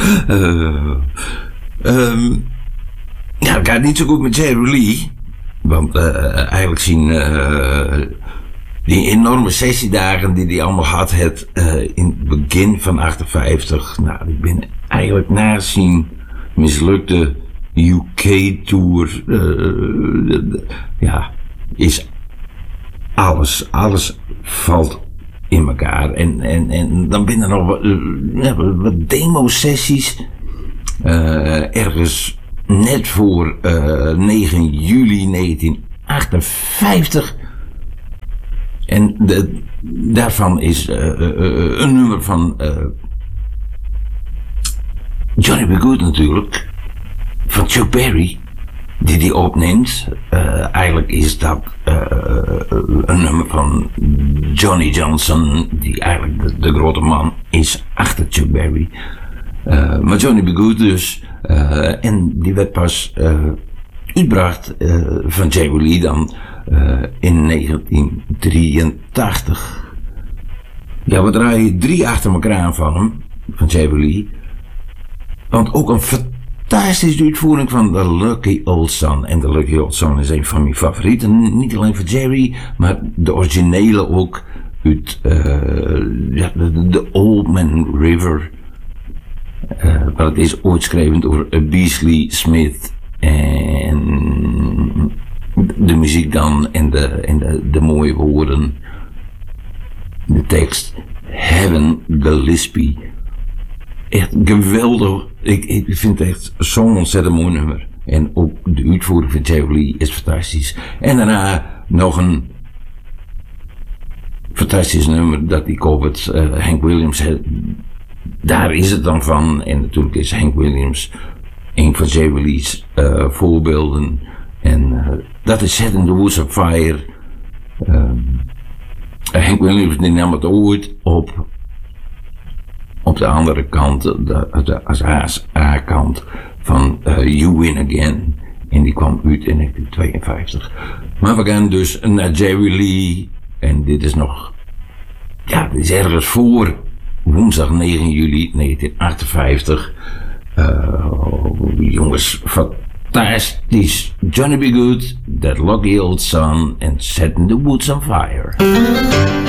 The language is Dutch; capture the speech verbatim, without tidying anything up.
Uh, um, ja, het gaat niet zo goed met Jerry Lee. Want uh, eigenlijk zien uh, die enorme sessiedagen die hij allemaal had, het uh, in het begin van achtenvijftig. Nou, ik ben eigenlijk na zien mislukte U K-tour. Uh, ja, is alles, alles valt in elkaar. En, en, en dan binnen nog wat, uh, wat demo-sessies. Uh, ergens net voor uh, negen juli negentien achtenvijftig. En de, daarvan is uh, uh, een nummer van uh, Johnny B. Good natuurlijk. Van Chuck Berry. Die die opneemt. Uh, eigenlijk is dat uh, een nummer van Johnny Johnson. Die eigenlijk de, de grote man is achter Chuck Berry. Uh, maar Johnny B. Good dus. Uh, en die werd pas uh, uitgebracht uh, van Jerry Lee dan uh, in negentien drieëntachtig. Ja, we draaien drie achter elkaar aan van hem. Van Jerry Lee. Want ook een fantastische uitvoering van The Lucky Old Son. En The Lucky Old Son is een van mijn favorieten. Niet alleen van Jerry, maar de originele ook uit uh, ja, de, de Old Man River. Uh, maar het is ooit geschreven door Beasley Smith. En de muziek dan en de, en de, de mooie woorden. De tekst. Heaven Gillespie. Echt geweldig. Ik, ik vind het echt zo'n ontzettend mooi nummer. En ook de uitvoering van Jerry Lee is fantastisch. En daarna nog een fantastisch nummer dat ik op het uh, Hank Williams had. Daar is het dan van. En natuurlijk is Hank Williams een van Jerry Lee's uh, voorbeelden. En uh, dat is Setting the Woods on Fire. Um, Hank Williams die nam het ooit op. Op de andere kant, de, de, als A-kant van uh, You Win Again. En die kwam uit in negentien tweeënvijftig. Maar we gaan dus naar Jerry Lee. En dit is nog, ja, dit is ergens voor woensdag negen juli negentien achtenvijftig. Uh, jongens, fantastisch. Johnny B. Good, That Lucky Old Son en Setting the Woods on Fire.